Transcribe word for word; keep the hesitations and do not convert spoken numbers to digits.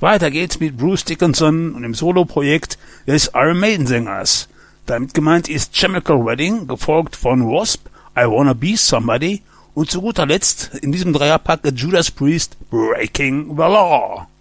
Weiter geht's mit Bruce Dickinson und dem Soloprojekt des Iron Maiden Sängers. Damit gemeint ist Chemical Wedding, gefolgt von Wasp, I Wanna Be Somebody und zu guter Letzt in diesem Dreierpack Judas Priest, Breaking the Law.